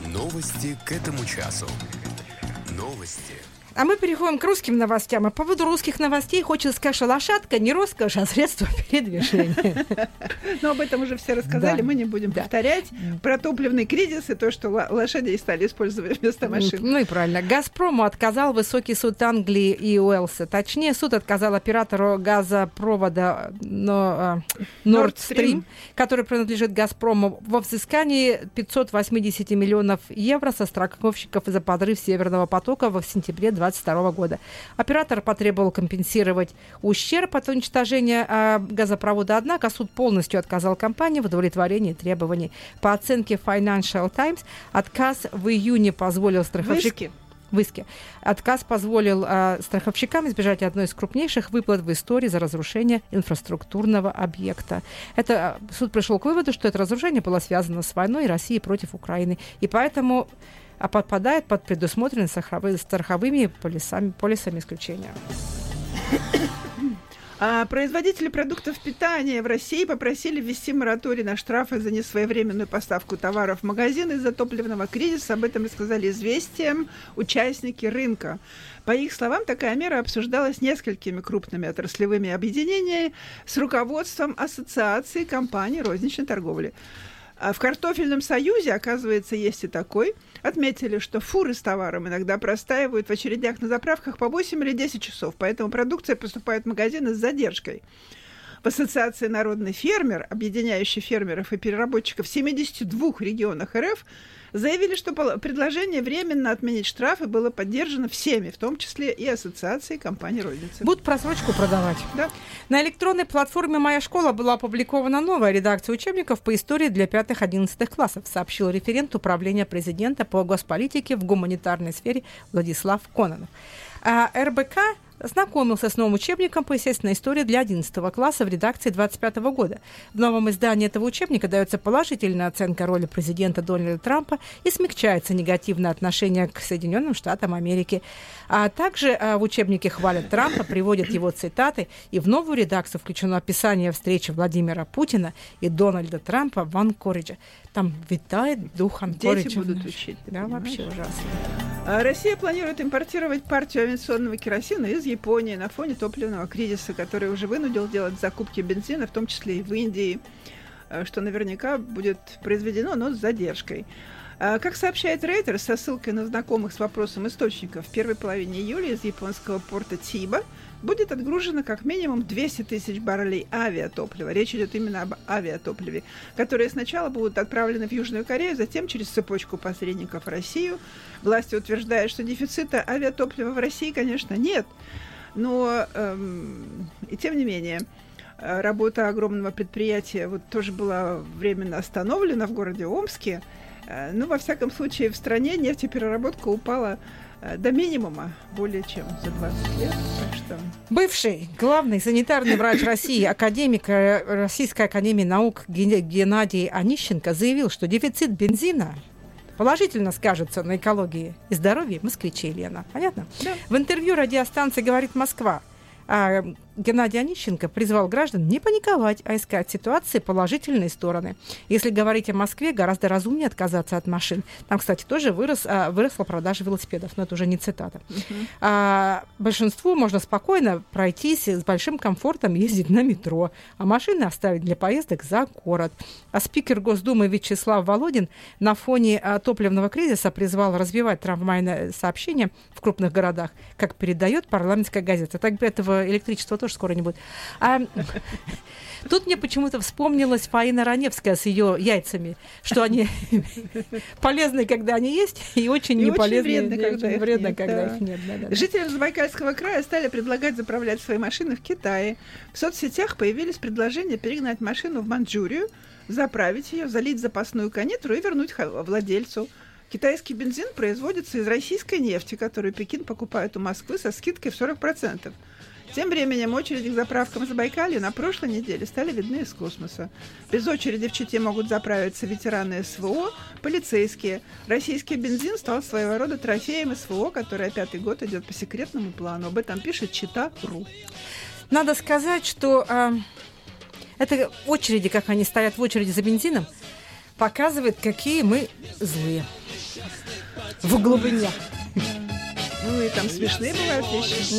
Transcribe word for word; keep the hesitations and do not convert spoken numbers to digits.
Новости к этому часу. Новости. А мы переходим к русским новостям. А по поводу русских новостей хочется сказать, что лошадка не роскошь, а средство передвижения. Но об этом уже все рассказали, Да. мы не будем Да. повторять. Про топливный кризис и то, что л- лошадей стали использовать вместо машин. Ну и правильно. «Газпрому» отказал высокий суд Англии и Уэльса. Точнее, суд отказал оператору газопровода но, э, Nord Stream, который принадлежит «Газпрому», во взыскании пятьсот восемьдесят миллионов евро со страховщиков за подрыв «Северного потока» в сентябре двадцать второго года. Оператор потребовал компенсировать ущерб от уничтожения э, газопровода, однако суд полностью отказал компании в удовлетворении требований. По оценке Financial Times, отказ в июне позволил страховщикам... В иске. Отказ позволил э, страховщикам избежать одной из крупнейших выплат в истории за разрушение инфраструктурного объекта. Это, э, суд пришел к выводу, что это разрушение было связано с войной России против Украины, и поэтому а подпадает под предусмотренные страховые, страховыми полисами, полисами исключения. А производители продуктов питания в России попросили ввести мораторий на штрафы за несвоевременную поставку товаров в магазины из-за топливного кризиса. Об этом рассказали «Известиям» участники рынка. По их словам, такая мера обсуждалась несколькими крупными отраслевыми объединениями с руководством ассоциаций компаний розничной торговли. А в картофельном союзе, оказывается, есть и такой. Отметили, что фуры с товаром иногда простаивают в очередях на заправках по восемь или десять часов, поэтому продукция поступает в магазины с задержкой. В ассоциации «Народный фермер», объединяющей фермеров и переработчиков в семидесяти двух регионах РФ, заявили, что предложение временно отменить штрафы было поддержано всеми, в том числе и ассоциацией компаний розницы. Будут просрочку продавать. Да. На электронной платформе «Моя школа» была опубликована новая редакция учебников по истории для пятых-одиннадцатых классов, сообщил референт управления президента по госполитике в гуманитарной сфере Владислав Кононов. А эр бэ ка знакомился с новым учебником по естественной истории для одиннадцатого класса в редакции двадцать пятого года. В новом издании этого учебника дается положительная оценка роли президента Дональда Трампа и смягчается негативное отношение к Соединенным Штатам Америки. А также а, в учебнике хвалят Трампа, приводят его цитаты, и в новую редакцию включено описание встречи Владимира Путина и Дональда Трампа в Анкоридже. Там витает дух Анкориджа. Дети будут учить. Да, вообще ужасно. А Россия планирует импортировать партию авиационного керосина из Японии на фоне топливного кризиса, который уже вынудил делать закупки бензина, в том числе и в Индии, что наверняка будет произведено, но с задержкой. Как сообщает Reuters со ссылкой на знакомых с вопросом источников, в первой половине июля из японского порта Тиба будет отгружено как минимум двести тысяч баррелей авиатоплива. Речь идет именно об авиатопливе, которые сначала будут отправлены в Южную Корею, затем через цепочку посредников в Россию. Власти утверждают, что дефицита авиатоплива в России, конечно, нет, но эм, и тем не менее работа огромного предприятия вот тоже была временно остановлена в городе Омске. Ну, во всяком случае, в стране нефтепереработка упала до минимума более чем за двадцать лет. Так что... Бывший главный санитарный врач России, академик Российской академии наук Геннадий Онищенко заявил, что дефицит бензина положительно скажется на экологии и здоровье москвичей, Лена. Понятно? Да. В интервью радиостанции «Говорит Москва» а Геннадий Онищенко призвал граждан не паниковать, а искать в ситуации положительные стороны. Если говорить о Москве, гораздо разумнее отказаться от машин. Там, кстати, тоже вырос, а, выросла продажа велосипедов, но это уже не цитата. Uh-huh. А, большинству можно спокойно пройтись с большим комфортом, ездить на метро, а машины оставить для поездок за город. А спикер Госдумы Вячеслав Володин на фоне а, топливного кризиса призвал развивать трамвайное сообщение в крупных городах, как передает парламентская газета. Так этого электричества тоже скоро не будет. А, тут мне почему-то вспомнилась Фаина Раневская с ее яйцами, что они полезны, когда они есть, и очень и не полезны, очень вредно, когда, очень их, вредно, нет, когда да. их нет. Да, да, да. Жителям Забайкальского края стали предлагать заправлять свои машины в Китае. В соцсетях появились предложения перегнать машину в Маньчжурию, заправить ее, залить запасную канистру и вернуть владельцу. Китайский бензин производится из российской нефти, которую Пекин покупает у Москвы со скидкой в сорок процентов. Тем временем очереди к заправкам Забайкалья на прошлой неделе стали видны из космоса. Без очереди в Чите могут заправиться ветераны эс вэ о, полицейские. Российский бензин стал своего рода трофеем эс вэ о, который пятый год идет по секретному плану. Об этом пишет Чита точка ру. Надо сказать, что э, это очереди, как они стоят в очереди за бензином, показывает, какие мы злые. в глубине. Ну и там смешные бывают вещи.